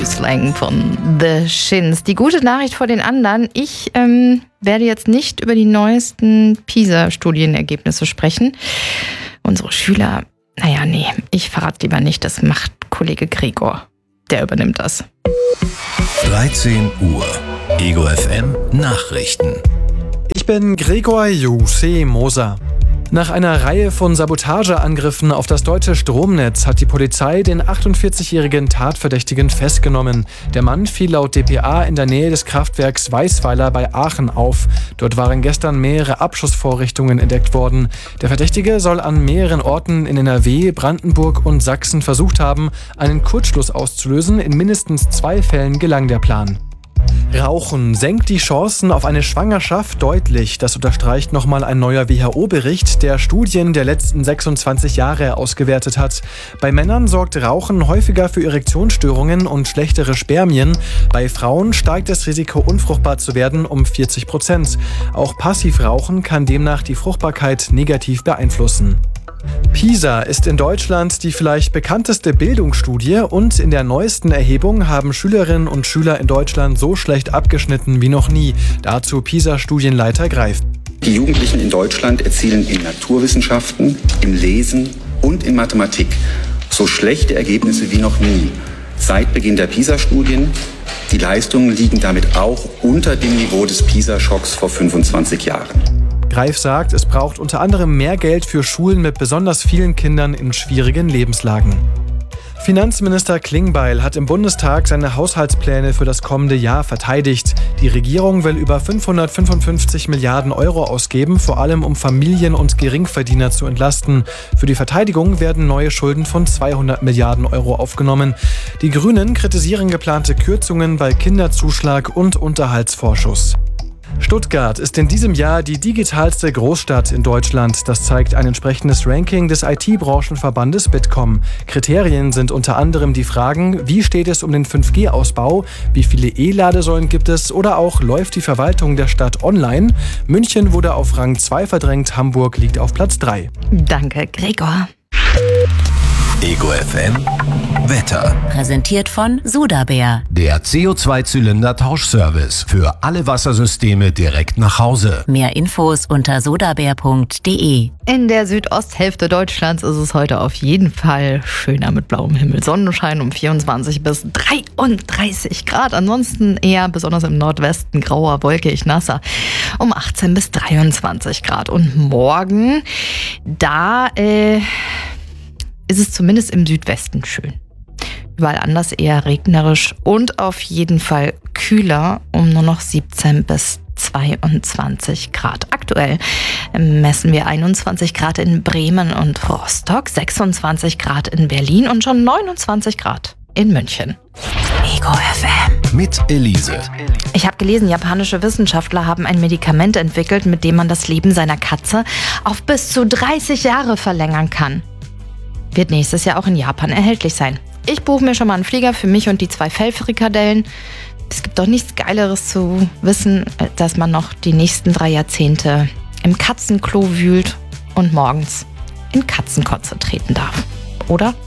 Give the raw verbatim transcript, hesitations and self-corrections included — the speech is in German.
Slang von The Shins. Die gute Nachricht vor den anderen, ich ähm, werde jetzt nicht über die neuesten PISA-Studienergebnisse sprechen. Unsere Schüler, naja, nee, ich verrate lieber nicht, das macht Kollege Gregor. Der übernimmt das. dreizehn Uhr, Ego F M Nachrichten. Ich bin Gregor Juse Moser. Nach einer Reihe von Sabotageangriffen auf das deutsche Stromnetz hat die Polizei den achtundvierzigjährigen Tatverdächtigen festgenommen. Der Mann fiel laut D P A in der Nähe des Kraftwerks Weißweiler bei Aachen auf. Dort waren gestern mehrere Abschussvorrichtungen entdeckt worden. Der Verdächtige soll an mehreren Orten in N R W, Brandenburg und Sachsen versucht haben, einen Kurzschluss auszulösen. In mindestens zwei Fällen gelang der Plan. Rauchen senkt die Chancen auf eine Schwangerschaft deutlich. Das unterstreicht nochmal ein neuer W H O-Bericht, der Studien der letzten sechsundzwanzig Jahre ausgewertet hat. Bei Männern sorgt Rauchen häufiger für Erektionsstörungen und schlechtere Spermien. Bei Frauen steigt das Risiko, unfruchtbar zu werden, um vierzig Prozent. Auch Passivrauchen kann demnach die Fruchtbarkeit negativ beeinflussen. PISA ist in Deutschland die vielleicht bekannteste Bildungsstudie und in der neuesten Erhebung haben Schülerinnen und Schüler in Deutschland so schlecht abgeschnitten wie noch nie. Dazu PISA-Studienleiter Greif. Die Jugendlichen in Deutschland erzielen in Naturwissenschaften, im Lesen und in Mathematik so schlechte Ergebnisse wie noch nie. Seit Beginn der PISA-Studien. Die Leistungen liegen damit auch unter dem Niveau des PISA-Schocks vor fünfundzwanzig Jahren. Greif sagt, es braucht unter anderem mehr Geld für Schulen mit besonders vielen Kindern in schwierigen Lebenslagen. Finanzminister Klingbeil hat im Bundestag seine Haushaltspläne für das kommende Jahr verteidigt. Die Regierung will über fünfhundertfünfundfünfzig Milliarden Euro ausgeben, vor allem um Familien und Geringverdiener zu entlasten. Für die Verteidigung werden neue Schulden von zweihundert Milliarden Euro aufgenommen. Die Grünen kritisieren geplante Kürzungen bei Kinderzuschlag und Unterhaltsvorschuss. Stuttgart ist in diesem Jahr die digitalste Großstadt in Deutschland. Das zeigt ein entsprechendes Ranking des I T-Branchenverbandes Bitkom. Kriterien sind unter anderem die Fragen, wie steht es um den fünf G Ausbau, wie viele E-Ladesäulen gibt es oder auch läuft die Verwaltung der Stadt online. München wurde auf Rang zwei verdrängt, Hamburg liegt auf Platz drei. Danke, Gregor. Ego F M Wetter. Präsentiert von Sudabär. Der C O zwei Zylinder Tauschservice für alle Wassersysteme direkt nach Hause. Mehr Infos unter sudabär punkt de. In der Südosthälfte Deutschlands ist es heute auf jeden Fall schöner mit blauem Himmel. Sonnenschein um vierundzwanzig bis dreiunddreißig Grad. Ansonsten eher besonders im Nordwesten grauer, wolkig, nasser um achtzehn bis dreiundzwanzig Grad. Und morgen, da äh, ist es zumindest im Südwesten schön. Überall anders eher regnerisch und auf jeden Fall kühler um nur noch siebzehn bis zweiundzwanzig Grad. Aktuell messen wir einundzwanzig Grad in Bremen und Rostock, sechsundzwanzig Grad in Berlin und schon neunundzwanzig Grad in München. Ego F M. Mit Elise. Ich habe gelesen, japanische Wissenschaftler haben ein Medikament entwickelt, mit dem man das Leben seiner Katze auf bis zu dreißig Jahre verlängern kann. Wird nächstes Jahr auch in Japan erhältlich sein. Ich buche mir schon mal einen Flieger für mich und die zwei Fellfrikadellen. Es gibt doch nichts Geileres zu wissen, dass man noch die nächsten drei Jahrzehnte im Katzenklo wühlt und morgens in Katzenkotze treten darf. Oder?